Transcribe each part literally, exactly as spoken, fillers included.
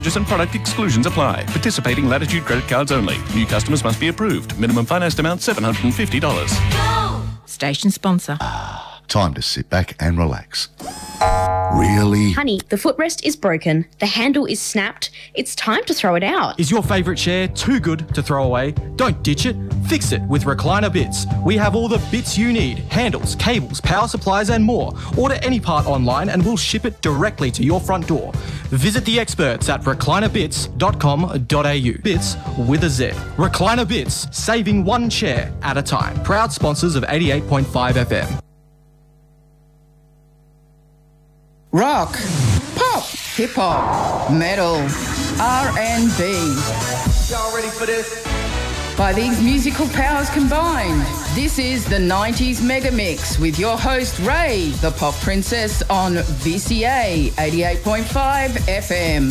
Charges and product exclusions apply. Participating Latitude credit cards only. New customers must be approved. Minimum financed amount seven hundred fifty dollars. Go! Station sponsor. Time to sit back and relax. Really? Honey, the footrest is broken. The handle is snapped. It's time to throw it out. Is your favourite chair too good to throw away? Don't ditch it. Fix it with Recliner Bits. We have all the bits you need. Handles, cables, power supplies and more. Order any part online and we'll ship it directly to your front door. Visit the experts at recliner bits dot com dot a u. Bits with a Z. Recliner Bits, saving one chair at a time. Proud sponsors of eighty-eight point five F M. Rock, pop, hip-hop, metal, R and B. Y'all ready for this? By these musical powers combined, this is the nineties Mega Mix with your host Ray, the Pop Princess on V C A eighty-eight point five F M.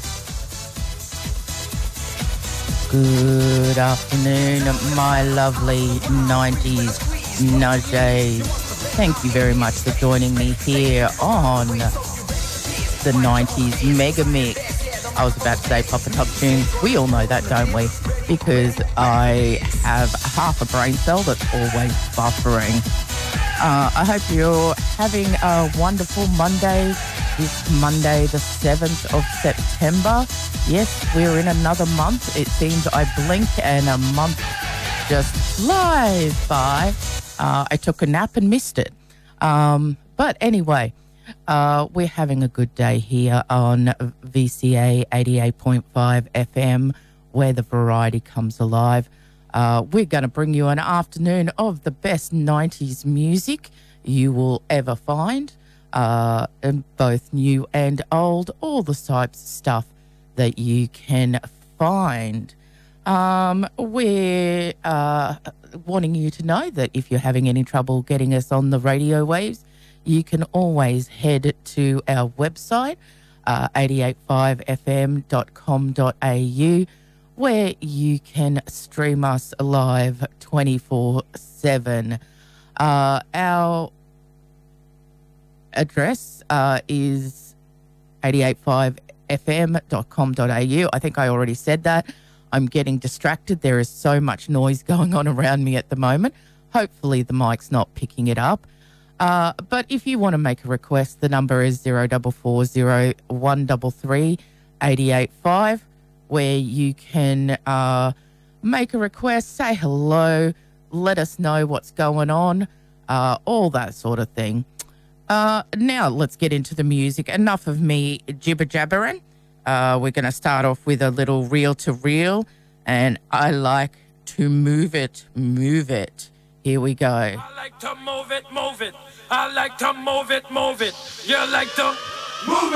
Good afternoon, my lovely nineties nudges. Thank you very much for joining me here on the nineties Mega Mix. I was about to say Pop and Top Tunes. We all know that, don't we? Because I have half a brain cell that's always buffering. Uh, I hope you're having a wonderful Monday. This Monday, the seventh of September. Yes, we're in another month. It seems I blink and a month just flies by. Uh, I took a nap and missed it. Um, but anyway, uh, we're having a good day here on V C A eighty-eight point five F M, where the variety comes alive. Uh, we're going to bring you an afternoon of the best nineties music you will ever find, uh, and both new and old, all the types of stuff that you can find. Um, we're uh, wanting you to know that if you're having any trouble getting us on the radio waves, you can always head to our website, uh, eight eight five f m dot com dot a u, where you can stream us live twenty-four seven. Uh, our address uh, is eight eight five f m dot com dot a u. I think I already said that. I'm getting distracted. There is so much noise going on around me at the moment. Hopefully the mic's not picking it up. Uh, but if you want to make a request, the number is zero four four zero one three three eight eight five, where you can uh, make a request, say hello, let us know what's going on, uh, all that sort of thing. Uh, now let's get into the music. Enough of me jibber-jabbering. Uh, we're going to start off with a little reel-to-reel, and I like to move it, move it. Here we go. I like to move it, move it. I like to move it, move it. You like to move it.